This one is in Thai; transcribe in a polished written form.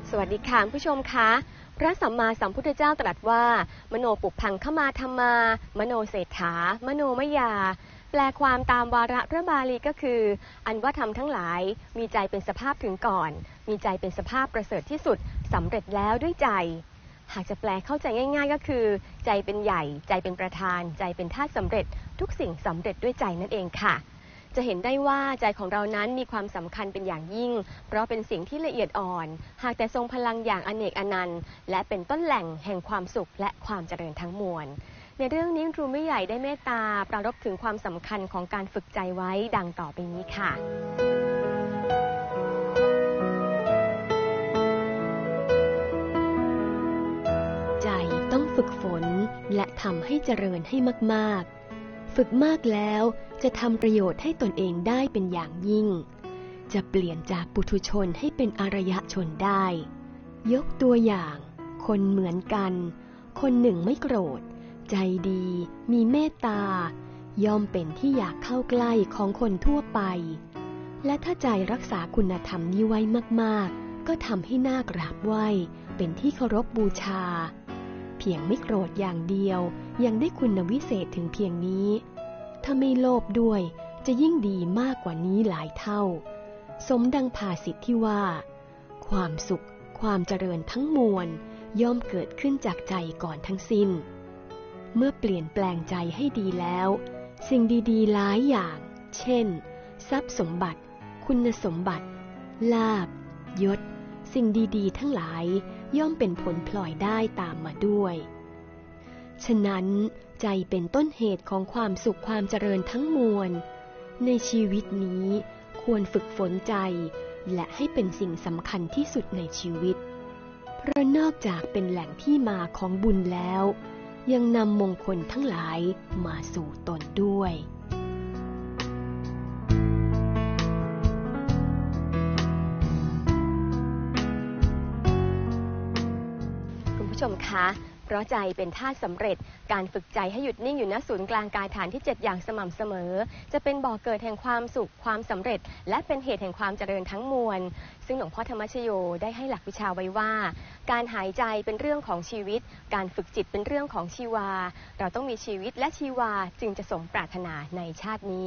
สวัสดีค่ะผู้ชมคะพระสัมมาสัมพุทธเจ้าตรัสว่ามโนปุพังขมาธัมมามโนเศรษฐามโนมยาแปลความตามวาระพระบาลีก็คืออันว่าธรรมทั้งหลายมีใจเป็นสภาพถึงก่อนมีใจเป็นสภาพประเสริฐที่สุดสำเร็จแล้วด้วยใจหากจะแปลเข้าใจง่ายๆก็คือใจเป็นใหญ่ใจเป็นประธานใจเป็นธาตุสำเร็จทุกสิ่งสำเร็จด้วยใจนั่นเองค่ะจะเห็นได้ว่าใจของเรานั้นมีความสำคัญเป็นอย่างยิ่งเพราะเป็นสิ่งที่ละเอียดอ่อนหากแต่ทรงพลังอย่างอเนกอนันต์และเป็นต้นแหล่งแห่งความสุขและความเจริญทั้งมวลในเรื่องนี้ครูไม่ใหญ่ได้เมตตาปรารภถึงความสำคัญของการฝึกใจไว้ดังต่อไปนี้ค่ะใจต้องฝึกฝนและทำให้เจริญให้มากๆฝึกมากแล้วจะทำประโยชน์ให้ตนเองได้เป็นอย่างยิ่งจะเปลี่ยนจากปุถุชนให้เป็นอารยชนได้ยกตัวอย่างคนเหมือนกันคนหนึ่งไม่โกรธใจดีมีเมตตาย่อมเป็นที่อยากเข้าใกล้ของคนทั่วไปและถ้าใจรักษาคุณธรรมนี้ไว้มากๆก็ทำให้น่ากราบไหว้เป็นที่เคารพบูชาเพียงไม่โกรธอย่างเดียวยังได้คุณวิเศษถึงเพียงนี้ถ้าไม่โลภด้วยจะยิ่งดีมากกว่านี้หลายเท่าสมดังภาษิตที่ว่าความสุขความเจริญทั้งมวลย่อมเกิดขึ้นจากใจก่อนทั้งสิ้นเมื่อเปลี่ยนแปลงใจให้ดีแล้วสิ่งดีๆหลายอย่างเช่นทรัพย์สมบัติคุณสมบัติลาภยศสิ่งดีๆทั้งหลายย่อมเป็นผลพลอยได้ตามมาด้วยฉะนั้นใจเป็นต้นเหตุของความสุขความเจริญทั้งมวลในชีวิตนี้ควรฝึกฝนใจและให้เป็นสิ่งสำคัญที่สุดในชีวิตเพราะนอกจากเป็นแหล่งที่มาของบุญแล้วยังนำมงคลทั้งหลายมาสู่ตนด้วยคุณผู้ชมคะเพราะใจเป็นธาตุสำเร็จการฝึกใจให้หยุดนิ่งอยู่ณศูนย์กลางกายฐานที่7อย่างสม่ำเสมอจะเป็นบ่อเกิดแห่งความสุขความสำเร็จและเป็นเหตุแห่งความเจริญทั้งมวลซึ่งหลวงพ่อธรรมชโยได้ให้หลักวิชาไว้ว่าการหายใจเป็นเรื่องของชีวิตการฝึกจิตเป็นเรื่องของชีวาเราต้องมีชีวิตและชีวาจึงจะสมปรารถนาในชาตินี้